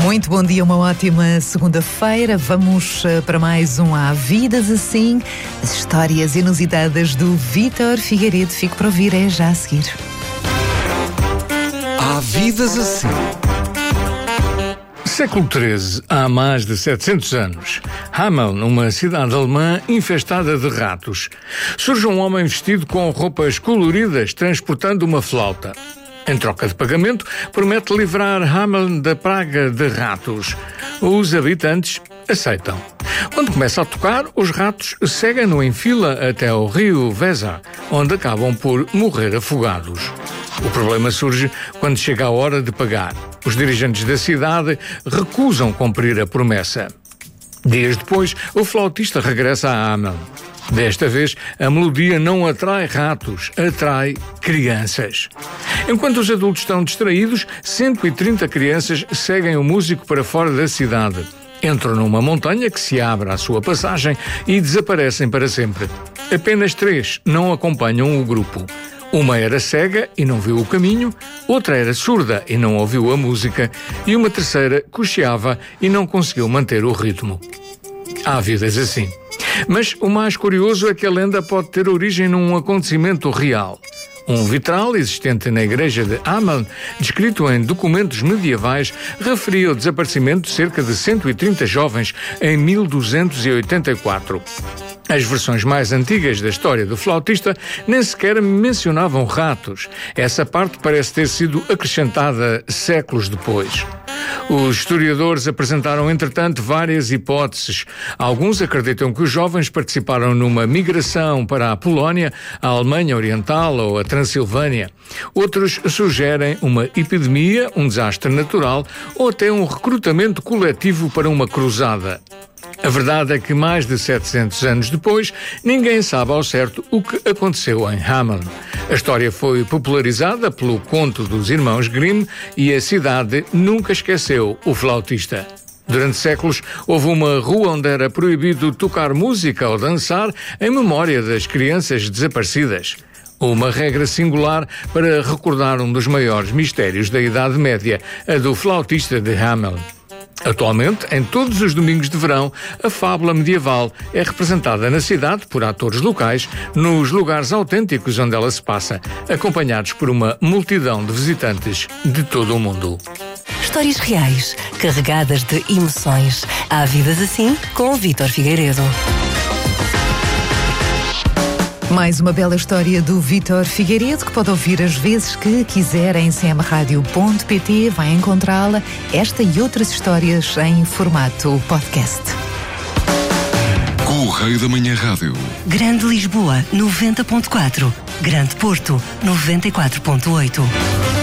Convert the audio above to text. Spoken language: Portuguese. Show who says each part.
Speaker 1: Muito bom dia, uma ótima segunda-feira. Vamos para mais um Há Vidas Assim, as histórias inusitadas do Vítor Figueiredo. Fico para ouvir, é já a seguir.
Speaker 2: Há Vidas Assim. Século XIII, há mais de 700 anos, Hameln, uma cidade alemã infestada de ratos. Surge um homem vestido com roupas coloridas, transportando uma flauta. Em troca de pagamento, promete livrar Hameln da praga de ratos. Os habitantes aceitam. Quando começa a tocar, os ratos seguem-no em fila até ao rio Weser, onde acabam por morrer afogados. O problema surge quando chega a hora de pagar. Os dirigentes da cidade recusam cumprir a promessa. Dias depois, o flautista regressa a Hameln. Desta vez, a melodia não atrai ratos, atrai crianças. Enquanto os adultos estão distraídos, 130 crianças seguem o músico para fora da cidade. Entram numa montanha que se abre à sua passagem e desaparecem para sempre. Apenas 3 não acompanham o grupo. Uma era cega e não viu o caminho, outra era surda e não ouviu a música, e uma terceira cocheava e não conseguiu manter o ritmo. Há vidas assim. Mas o mais curioso é que a lenda pode ter origem num acontecimento real. Um vitral existente na igreja de Hameln, descrito em documentos medievais, referia o desaparecimento de cerca de 130 jovens em 1284. As versões mais antigas da história do flautista nem sequer mencionavam ratos. Essa parte parece ter sido acrescentada séculos depois. Os historiadores apresentaram, entretanto, várias hipóteses. Alguns acreditam que os jovens participaram numa migração para a Polónia, a Alemanha Oriental ou a Transilvânia. Outros sugerem uma epidemia, um desastre natural ou até um recrutamento coletivo para uma cruzada. A verdade é que mais de 700 anos depois, ninguém sabe ao certo o que aconteceu em Hameln. A história foi popularizada pelo conto dos irmãos Grimm e a cidade nunca esqueceu o flautista. Durante séculos, houve uma rua onde era proibido tocar música ou dançar em memória das crianças desaparecidas. Uma regra singular para recordar um dos maiores mistérios da Idade Média, a do flautista de Hameln. Atualmente, em todos os domingos de verão, a fábula medieval é representada na cidade por atores locais, nos lugares autênticos onde ela se passa, acompanhados por uma multidão de visitantes de todo o mundo.
Speaker 3: Histórias reais, carregadas de emoções. Há Vidas Assim, com o Vítor Figueiredo.
Speaker 1: Mais uma bela história do Vítor Figueiredo, que pode ouvir as vezes que quiser em cmradio.pt. Vai encontrá-la, esta e outras histórias em formato podcast.
Speaker 4: Correio da Manhã Rádio.
Speaker 3: Grande Lisboa, 90.4. Grande Porto, 94.8.